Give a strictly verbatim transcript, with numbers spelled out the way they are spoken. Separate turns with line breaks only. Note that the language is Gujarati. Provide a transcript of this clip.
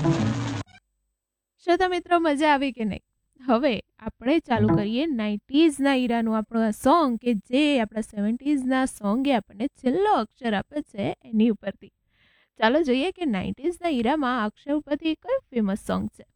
શ્રોતા મિત્રો, મજા આવી કે નહીં? હવે આપણે ચાલુ કરીએ નાઇન્ટીઝના ઈરાનું આપણું આ સોંગ, કે જે આપણા સેવન્ટીઝના સોંગે આપણને છેલ્લો અક્ષર આપે છે એની ઉપરથી. ચાલો જોઈએ કે નાઇન્ટીઝના ઈરામાં અક્ષર ઉપરથી કયું ફેમસ સોંગ છે.